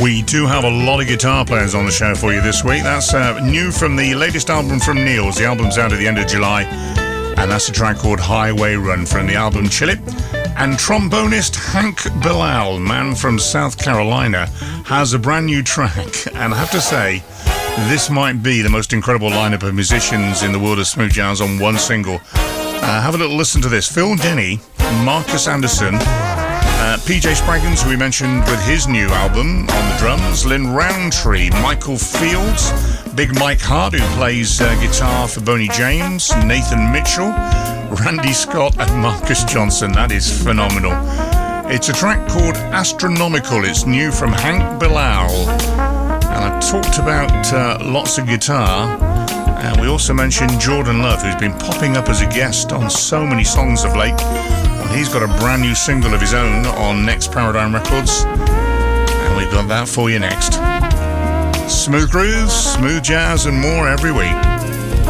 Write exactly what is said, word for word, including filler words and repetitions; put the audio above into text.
We do have a lot of guitar players on the show for you this week. That's uh, new from the latest album from Neils. The album's out at the end of July, and that's a track called Highway Run from the album Chill It. And trombonist Hank Bilal, man from South Carolina, has a brand new track. And I have to say, this might be the most incredible lineup of musicians in the world of smooth jazz on one single. Uh, have a little listen to this. Phil Denny, Marcus Anderson, Uh, P J Spraggins, who we mentioned with his new album, on the drums. Lynn Roundtree, Michael Fields, Big Mike Hart, who plays uh, guitar for Boney James, Nathan Mitchell, Randy Scott, and Marcus Johnson. That is phenomenal. It's a track called Astronomical. It's new from Hank Bilal. And I talked about uh, lots of guitar. And we also mentioned Jordan Love, who's been popping up as a guest on so many songs of late. He's got a brand new single of his own on Next Paradigm Records, and we've got that for you next. Smooth grooves, smooth jazz, and more every week.